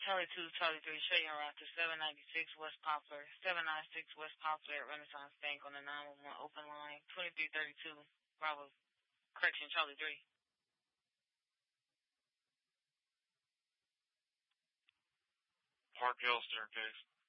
Charlie 2, Charlie 3, show you around to 796 West Poplar, 796 West Poplar at Renaissance Bank on the 911 open line, 2332 Bravo, correction, Charlie 3. Park Hill staircase.